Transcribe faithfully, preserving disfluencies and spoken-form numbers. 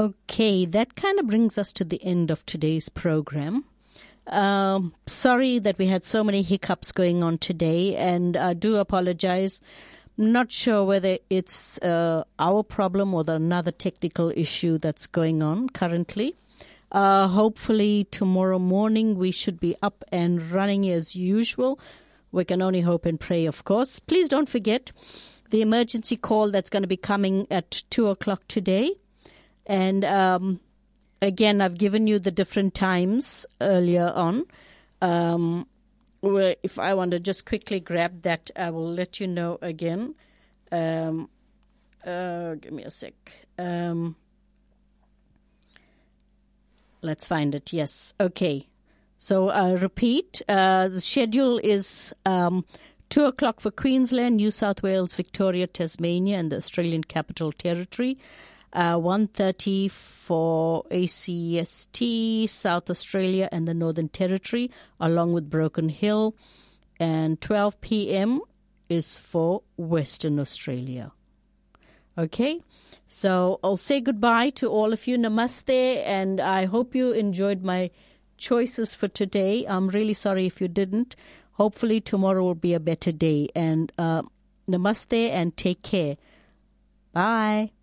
Okay, that kind of brings us to the end of today's program. Um, sorry that we had so many hiccups going on today, and I do apologize. Not sure whether it's uh, our problem or the another technical issue that's going on currently. Uh, hopefully tomorrow morning we should be up and running as usual. We can only hope and pray, of course. Please don't forget the emergency call that's going to be coming at two o'clock today. And um, again, I've given you the different times earlier on. Um, where if I want to just quickly grab that, I will let you know again. Um, uh, give me a sec. Um, let's find it. Yes. Okay. So uh, repeat. Uh, the schedule is um, two o'clock for Queensland, New South Wales, Victoria, Tasmania, and the Australian Capital Territory. Uh, one thirty for A C S T, South Australia and the Northern Territory, along with Broken Hill. And twelve p.m. is for Western Australia. Okay, so I'll say goodbye to all of you. Namaste, and I hope you enjoyed my choices for today. I'm really sorry if you didn't. Hopefully tomorrow will be a better day. And uh, namaste and take care. Bye.